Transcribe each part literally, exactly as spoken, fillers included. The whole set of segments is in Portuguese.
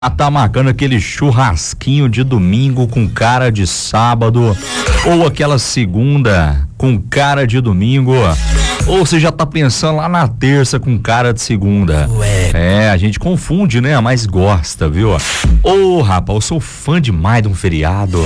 Tá marcando aquele churrasquinho de domingo com cara de sábado, ou aquela segunda com cara de domingo, ou você já tá pensando lá na terça com cara de segunda. É, a gente confunde, né? Mas gosta, viu? Ô, rapaz, eu sou fã demais de um feriado.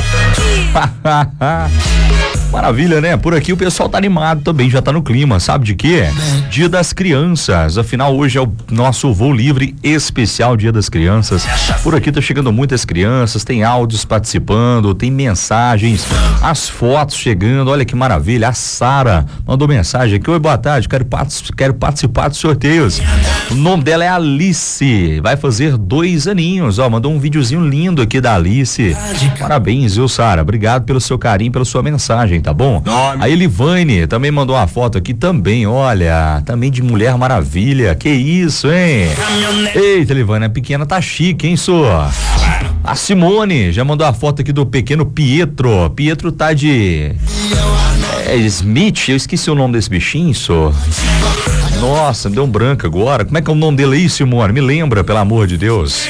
Maravilha, né? Por aqui o pessoal tá animado também, já tá no clima, sabe de quê? Dia das Crianças, afinal hoje é o nosso voo livre especial Dia das Crianças. Por aqui tá chegando muitas crianças, tem áudios participando, tem mensagens, as fotos chegando, olha que maravilha. A Sara mandou mensagem aqui: oi, boa tarde, quero, quero participar dos sorteios. O nome dela é Alice, vai fazer dois aninhos, ó, mandou um videozinho lindo aqui da Alice. Parabéns, viu, Sara? Obrigado pelo seu carinho, pela sua mensagem, tá bom? A Elivane também mandou uma foto aqui também, olha, também de Mulher Maravilha, que isso, hein? Eita, Elivane, a pequena tá chique, hein, sua? A Simone já mandou a foto aqui do pequeno Pietro. Pietro tá de é, Smith, eu esqueci o nome desse bichinho, só. Nossa, me deu um branco agora. Como é que é o nome dele aí, Simone? Me lembra, pelo amor de Deus.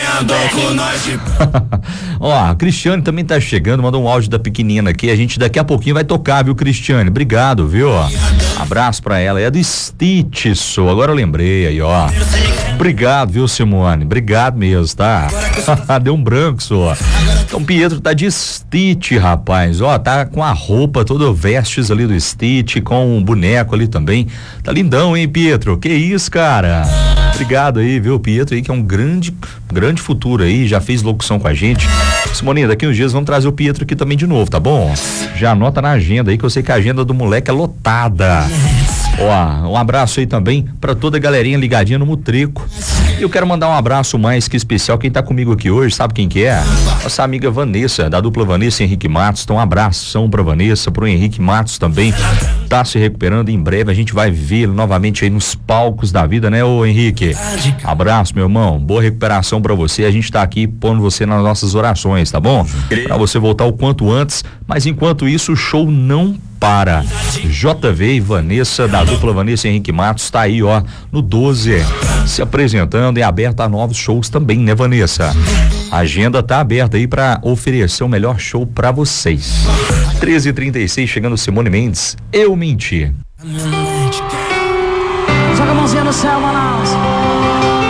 Ó, a Cristiane também tá chegando, mandou um áudio da pequenina aqui. A gente daqui a pouquinho vai tocar, viu, Cristiane? Obrigado, viu? Abraço pra ela. É do Stitch, só. Agora eu lembrei aí, ó. Obrigado, viu, Simone? Obrigado mesmo, tá? Deu um branco, só. Então, Pietro tá de Stitch, rapaz. Ó, tá com a roupa toda vestes ali do Stitch, com um boneco ali também. Tá lindão, hein, Pietro? Que isso, cara? Obrigado aí, viu, Pietro aí, que é um grande, grande futuro aí, já fez locução com a gente. Simoninha, daqui uns dias vamos trazer o Pietro aqui também de novo, tá bom? Já anota na agenda aí, que eu sei que a agenda do moleque é lotada. Ó, um abraço aí também pra toda a galerinha ligadinha no Mutreco. E eu quero mandar um abraço mais que especial, quem tá comigo aqui hoje, sabe quem que é? Nossa amiga Vanessa, da dupla Vanessa e Henrique Matos. Então um abração pra Vanessa, pro Henrique Matos também, tá se recuperando. Em breve a gente vai vê-lo novamente aí nos palcos da vida, né, ô Henrique? Abraço, meu irmão, boa recuperação pra você. A gente tá aqui pondo você nas nossas orações, tá bom? Pra você voltar o quanto antes, mas enquanto isso o show não para. J V e Vanessa, da dupla Vanessa e Henrique Matos, tá aí, ó, no doze, se apresentando e aberta a novos shows também, né, Vanessa? A agenda tá aberta aí pra oferecer o melhor show pra vocês. treze e trinta e seis, chegando Simone Mendes, Eu Menti. Joga a mãozinha no céu, Manaus.